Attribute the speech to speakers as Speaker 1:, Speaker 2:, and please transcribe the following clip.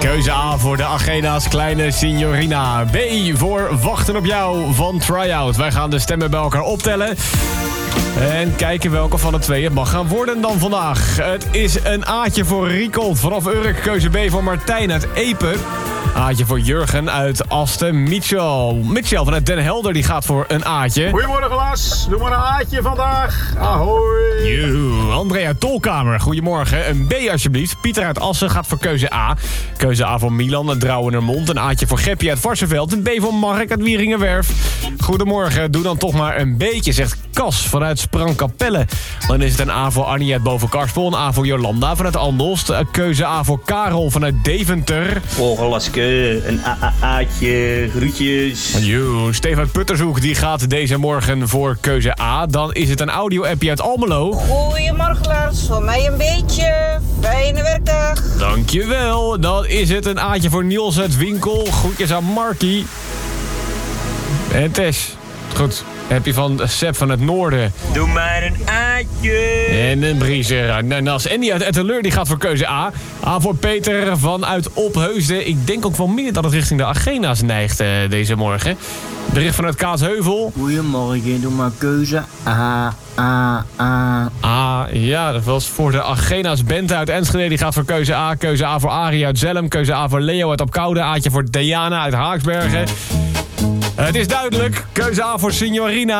Speaker 1: Keuze A voor de Agena's kleine signorina. B voor Wachten op jou van Tryout. Wij gaan de stemmen bij elkaar optellen. En kijken welke van de twee het mag gaan worden dan vandaag. Het is een A'tje voor Riekold vanaf Urk. Keuze B voor Martijn uit Epe. A'tje voor Jurgen uit Asten. Mitchell vanuit Den Helder die gaat voor een A'tje.
Speaker 2: Goedemorgen Las, doe maar een A'tje vandaag. Ahoy.
Speaker 1: André uit Tolkamer, goedemorgen. Een B alsjeblieft. Pieter uit Assen gaat voor keuze A. Keuze A voor Milan uit Drouwenermond. Een A'tje voor Geppie uit Varsenveld. Een B voor Mark uit Wieringenwerf. Goedemorgen, doe dan toch maar een B'tje, zegt Cas vanuit Sprangkapelle. Dan is het een A voor Annie uit Bovenkarspel. Een A voor Jolanda vanuit Andelst. Keuze A voor Karel vanuit Deventer.
Speaker 3: Laske, een A'tje, groetjes.
Speaker 1: Steven uit Puttershoek die gaat deze morgen voor keuze A. Dan is het een audio-appje uit Almelo.
Speaker 4: Goedemorgen Lars, voor mij een beetje. Fijne werkdag.
Speaker 1: Dankjewel. Dan is het een A'tje voor Niels uit Winkel. Groetjes aan Markie. En Tess. Goed. Heb je van Sepp van het Noorden.
Speaker 3: Doe maar een A'tje.
Speaker 1: En een Briezer. Nas. En die uit Etteleur die gaat voor keuze A. A voor Peter vanuit Opheusden. Ik denk ook wel meer dat het richting de Agena's neigt deze morgen. Bericht vanuit Kaatsheuvel.
Speaker 5: Goedemorgen, doe maar keuze A.
Speaker 1: Ja, dat was voor de Agena's. Bente uit Enschede die gaat voor keuze A. Keuze A voor Arie uit Zelm. Keuze A voor Leo uit Opkoude. A'tje voor Diana uit Haaksbergen. Het is duidelijk. Keuze A voor Signorina.